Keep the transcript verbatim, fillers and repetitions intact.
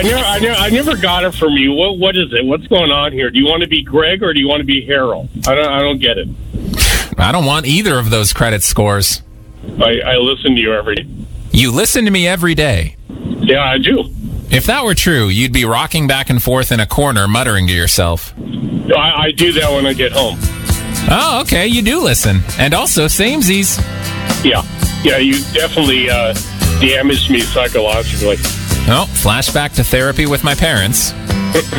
I never, I never, I never got it from you. What, what is it? What's going on here? Do you want to be Greg or do you want to be Harold? I don't, I don't get it. I don't want either of those credit scores. I, I listen to you every day. You listen to me every day. Yeah, I do. If that were true, you'd be rocking back and forth in a corner, muttering to yourself. I, I do that when I get home. Oh, okay, you do listen. And also, samesies. Yeah, yeah, you definitely uh, damaged me psychologically. Oh, flashback to therapy with my parents.